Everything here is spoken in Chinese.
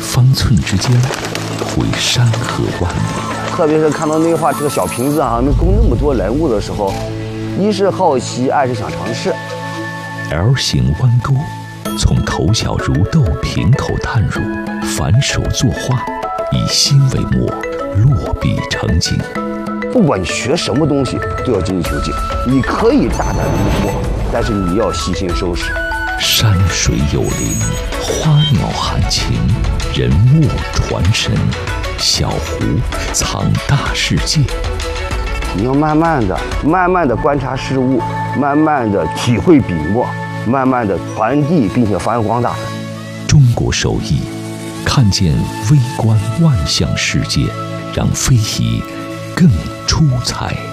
方寸之间，绘山河万里。 特别是看到内画这个小瓶子能供那么多人物的时候，一是好奇，二是想尝试。 L 型弯钩，从头小如豆瓶口探入，反手作画，以心为墨，落笔成景。 不管你学什么东西，都要精益求精。你可以大胆的摸摸，但是你要细心收拾。 山水有灵，花鸟含情，人物传神，小湖藏大世界。 你要慢慢的观察事物，慢慢的体会笔墨，慢慢的传递，并且发扬光大。 中国手艺，看见微观万象世界，让非遗更出彩。